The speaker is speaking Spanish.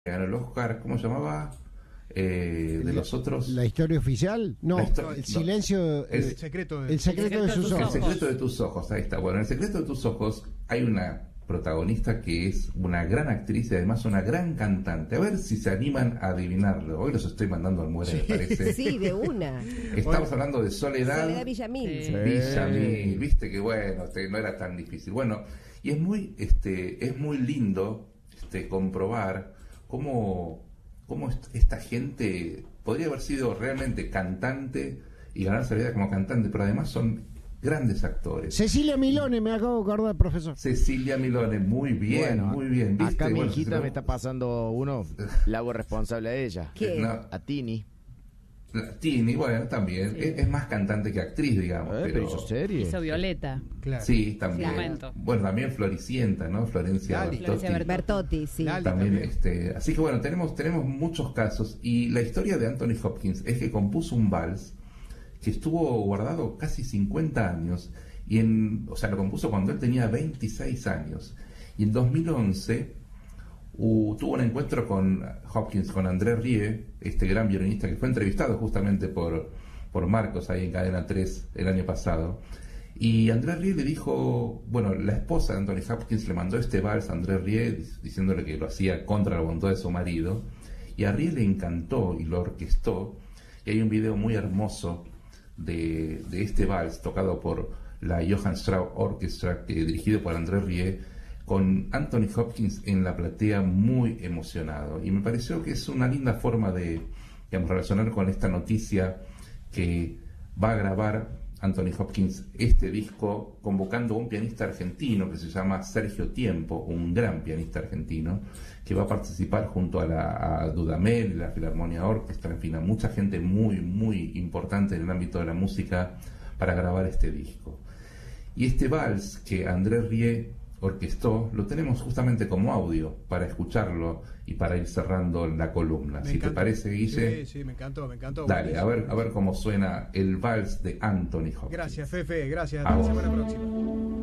ganó el Oscar, ¿cómo se llamaba? De los otros. ¿La historia oficial? No, el silencio. El secreto de sus ojos. El secreto de tus ojos, ahí está. Bueno, en el secreto de tus ojos hay una protagonista que es una gran actriz y además una gran cantante. A ver si se animan a adivinarlo. Hoy los estoy mandando al muere, me parece. Sí, de una. Estamos hablando de Soledad Villamil. Sí. Villamil, viste que bueno, no era tan difícil. Bueno, y es muy lindo comprobar cómo esta gente podría haber sido realmente cantante y ganarse la vida como cantante, pero además son grandes actores. Cecilia Milone, me acabo de acordar, profesor. Cecilia Milone, muy bien, bueno, muy bien. ¿Viste? Acá mi Bueno, hijita me está pasando uno, la hago responsable a ella. ¿Qué? A Tini. Tini, bueno, también. Sí. Es más cantante que actriz, digamos. Pero hizo serie. Hizo Violeta. Claro. Sí, también. Momento. Bueno, también Floricienta, ¿no? Florencia Lali. Bertotti. Bertotti, sí. Lali También, también. así que bueno, tenemos muchos casos. Y la historia de Anthony Hopkins es que compuso un vals que estuvo guardado casi 50 años. O sea, lo compuso cuando él tenía 26 años. Y en 2011 tuvo un encuentro con Hopkins, con André Rie, este gran violinista que fue entrevistado justamente por Marcos ahí en Cadena 3 el año pasado. Y André Rie le dijo, bueno, la esposa de Anthony Hopkins le mandó este vals a André Rie diciéndole que lo hacía contra la voluntad de su marido. Y a Rie le encantó y lo orquestó. Y hay un video muy hermoso de este vals tocado por la Johann Strauss Orchestra, dirigido por André Rie, con Anthony Hopkins en la platea muy emocionado. Y me pareció que es una linda forma de, relacionar con esta noticia que va a grabar Anthony Hopkins este disco convocando a un pianista argentino que se llama Sergio Tiempo, un gran pianista argentino, que va a participar junto a Dudamel, la Filarmonia Orchestra, en fin, a mucha gente muy, muy importante en el ámbito de la música para grabar este disco. Y este vals que André Rie orquestó, lo tenemos justamente como audio para escucharlo y para ir cerrando la columna. Si te parece, Guille. Sí, me encantó. Dale, a ver cómo suena el vals de Anthony Hopkins. Gracias, Fefe, gracias. A Hasta la vos. semana próxima.